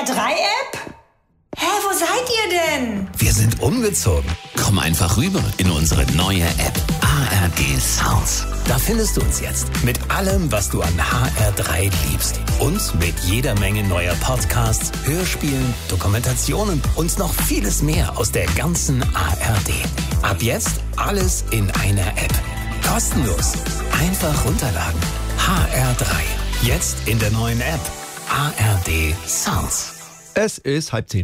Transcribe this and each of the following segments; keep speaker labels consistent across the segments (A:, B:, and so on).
A: HR3-App? Hä, wo seid ihr denn?
B: Wir sind umgezogen. Komm einfach rüber in unsere neue App ARD Sounds. Da findest du uns jetzt mit allem, was du an HR3 liebst. Und mit jeder Menge neuer Podcasts, Hörspielen, Dokumentationen und noch vieles mehr aus der ganzen ARD. Ab jetzt alles in einer App. Kostenlos. Einfach runterladen. HR3. Jetzt in der neuen App ARD Sounds.
C: Es ist 9:30.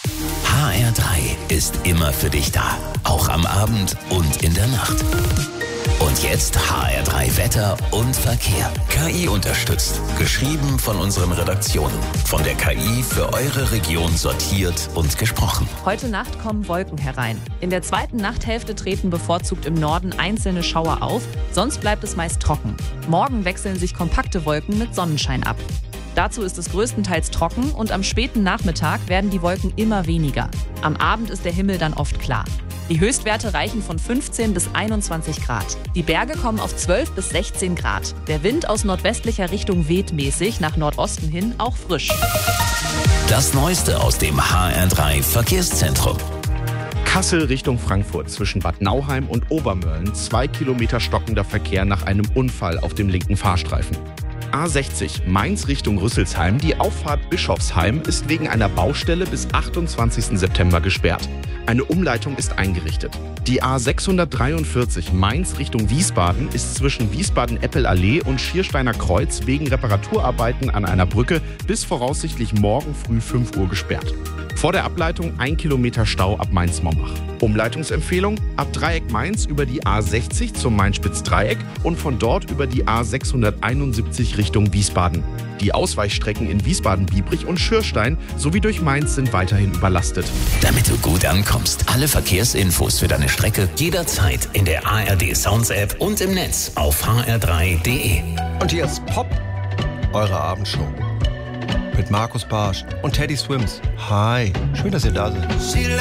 B: HR3 ist immer für dich da. Auch am Abend und in der Nacht. Und jetzt HR3 Wetter und Verkehr. KI unterstützt. Geschrieben von unseren Redaktionen. Von der KI für eure Region sortiert und gesprochen.
D: Heute Nacht kommen Wolken herein. In der zweiten Nachthälfte treten bevorzugt im Norden einzelne Schauer auf. Sonst bleibt es meist trocken. Morgen wechseln sich kompakte Wolken mit Sonnenschein ab. Dazu ist es größtenteils trocken und am späten Nachmittag werden die Wolken immer weniger. Am Abend ist der Himmel dann oft klar. Die Höchstwerte reichen von 15 bis 21 Grad. Die Berge kommen auf 12 bis 16 Grad. Der Wind aus nordwestlicher Richtung weht mäßig, nach Nordosten hin auch frisch.
B: Das Neueste aus dem HR3 Verkehrszentrum.
C: Kassel Richtung Frankfurt zwischen Bad Nauheim und Obermölln 2 Kilometer stockender Verkehr nach einem Unfall auf dem linken Fahrstreifen. A60 Mainz Richtung Rüsselsheim, die Auffahrt Bischofsheim ist wegen einer Baustelle bis 28. September gesperrt. Eine Umleitung ist eingerichtet. Die A643 Mainz Richtung Wiesbaden ist zwischen Wiesbaden-Eppel-Allee und Schiersteiner Kreuz wegen Reparaturarbeiten an einer Brücke bis voraussichtlich morgen früh 5 Uhr gesperrt. Vor der Ableitung 1 Kilometer Stau ab Mainz-Mombach. Umleitungsempfehlung: ab Dreieck Mainz über die A60 zum Main-Spitz-Dreieck und von dort über die A671 Richtung Wiesbaden. Die Ausweichstrecken in Wiesbaden-Biebrich und Schürstein sowie durch Mainz sind weiterhin überlastet.
B: Damit du gut ankommst, alle Verkehrsinfos für deine Strecke jederzeit in der ARD Sounds App und im Netz auf hr3.de.
E: Und hier ist Pop, eure Abendshow. Mit Markus Barsch und Teddy Swims. Hi, schön, dass ihr da seid.